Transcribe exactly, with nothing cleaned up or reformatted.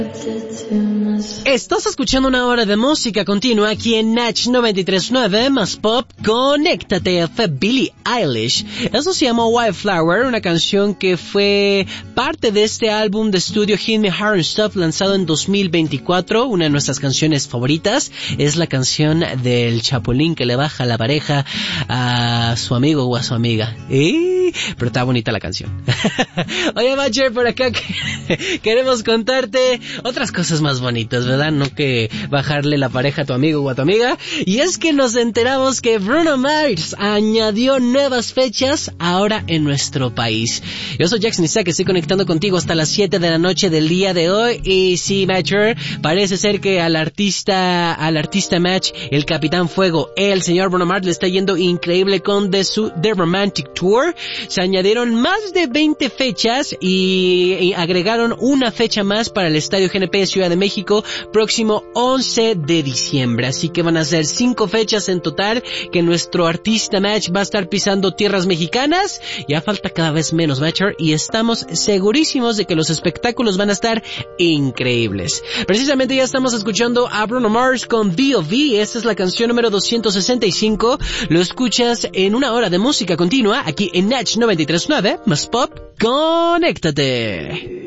Estás escuchando una hora de música continua aquí en Natch noventa y tres punto nueve más pop. Conéctate, fue Billie Eilish. Eso se llamó Wildflower, una canción que fue parte de este álbum de estudio Hit Me Hard and Stuff lanzado en dos mil veinticuatro. Una de nuestras canciones favoritas es la canción del chapulín que le baja la pareja a su amigo o a su amiga. ¿Eh? Pero está bonita la canción. Oye, Macher, por acá que queremos contarte otras cosas más bonitas, ¿verdad? No que bajarle la pareja a tu amigo o a tu amiga. Y es que nos enteramos que Bruno Mars añadió nuevas fechas ahora en nuestro país. Yo soy Jackson Isaac, estoy conectando contigo hasta las siete de la noche del día de hoy. Y sí, Matcher, parece ser que al artista, al artista Match, el Capitán Fuego, el señor Bruno Mars, le está yendo increíble con The, su, The Romantic Tour. Se añadieron más de veinte fechas y, y agregaron una fecha más para el Estadio G N P Ciudad de México próximo once de diciembre. Así que van a ser cinco fechas en total que nuestro artista Match va a estar pisando tierras mexicanas. Ya falta cada vez menos, Matcher, y estamos segurísimos de que los espectáculos van a estar increíbles. Precisamente ya estamos escuchando a Bruno Mars con V O V. Esta es la canción número doscientos sesenta y cinco. Lo escuchas en una hora de música continua aquí en Natch noventa y tres punto nueve más pop. Conéctate.